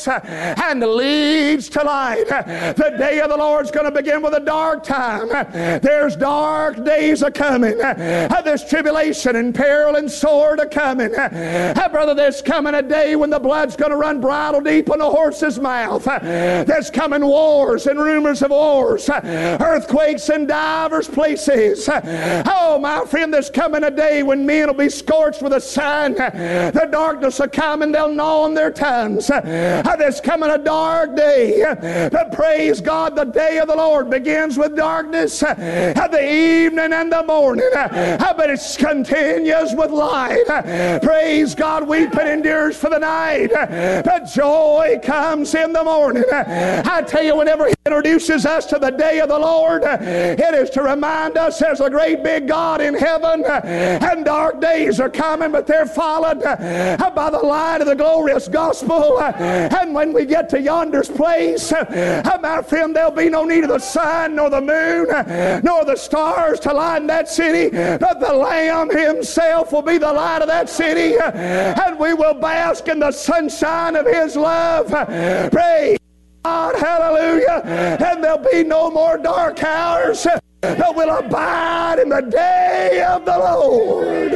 and leads to light. The day of the Lord's going to begin with a dark time. There's dark days a coming. There's tribulation and peril and sword a coming. Brother, there's coming a day when the blood's going to run bridle deep on the horse's mouth. There's coming wars and rumors of wars, earthquakes in divers places. Oh, my friend, there's coming a day when men will be scorched with the sun. The darkness will come and they'll gnaw on their tongues. There's coming a dark day. But praise God, the day of the Lord begins with darkness, the evening and the morning. But it continues with light. Praise God, weeping endures for the night, but joy comes in the morning. I tell you, whenever He introduces us to the day of the Lord, it is to remind us there's a great big God in heaven, and dark days are coming, but they're followed by the light of the glorious gospel. And when we get to yonder's place, my friend, there'll be no need of the sun, nor the moon, nor the stars to light that city, but the Lamb Himself will be the light of that city, and we will bask in the sunshine of His love. Praise God, hallelujah. And there'll be no more dark hours, but we'll abide in the day of the Lord.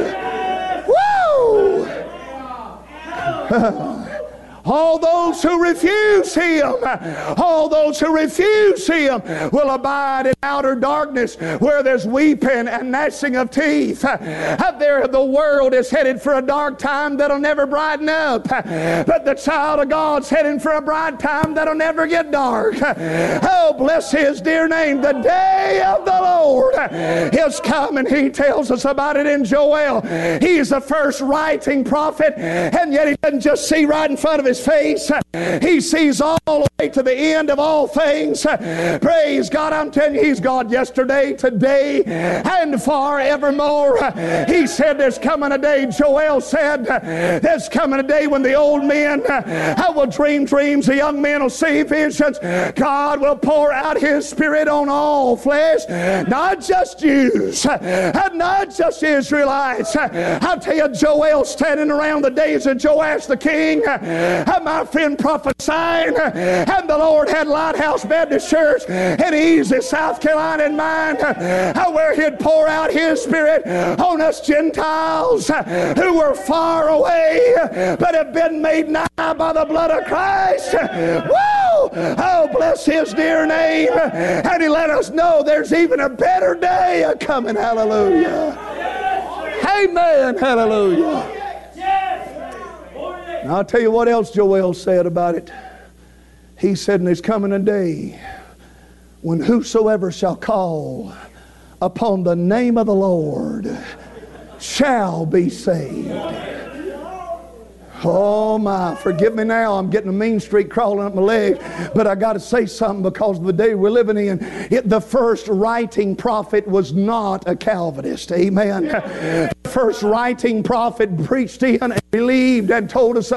Woo! All those who refuse Him, will abide in outer darkness where there's weeping and gnashing of teeth. There the world is headed for a dark time that'll never brighten up, but the child of God's heading for a bright time that'll never get dark. Oh, bless His dear name. The day of the Lord is coming. He tells us about it in Joel. He's the first writing prophet, and yet he doesn't just see right in front of his face. He sees all the way to the end of all things. Praise God. I'm telling you, He's God yesterday, today, and forevermore. He said there's coming a day, Joel said, there's coming a day when the old men will dream dreams, the young men will see visions. God will pour out His Spirit on all flesh, not just Jews, and not just Israelites. I'll tell you, Joel standing around the days of Joash the king, my friend, prophesying, and the Lord had Lighthouse Baptist Church in Easy, South Carolina in mind, where He'd pour out His Spirit on us Gentiles who were far away but have been made nigh by the blood of Christ. Woo! Oh, bless His dear name. And He let us know there's even a better day coming. Hallelujah. Amen. Hallelujah. Now, I'll tell you what else Joel said about it. He said, and there's coming a day when whosoever shall call upon the name of the Lord shall be saved. Oh my, forgive me now, I'm getting a mean streak crawling up my leg, but I got to say something because of the day we're living in. The first writing prophet was not a Calvinist. Amen. The first writing prophet preached in and believed and told us